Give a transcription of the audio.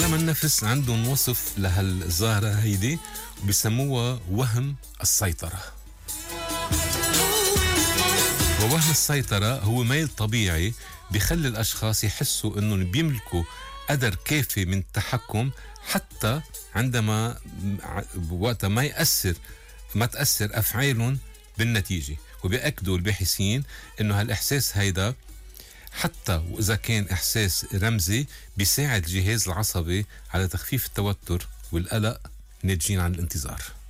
علم النفس عندهم وصف لهالظاهرة هيدي بيسموها وهم السيطرة. ووهم السيطرة هو ميل طبيعي بيخلي الأشخاص يحسوا أنهم بيملكوا قدر كافي من التحكم، حتى عندما وقت ما تأثر أفعالهم بالنتيجة. وبيأكدوا الباحثين أنه هالإحساس هيدا حتى وإذا كان إحساس رمزي بيساعد الجهاز العصبي على تخفيف التوتر والقلق ناتجين عن الانتظار.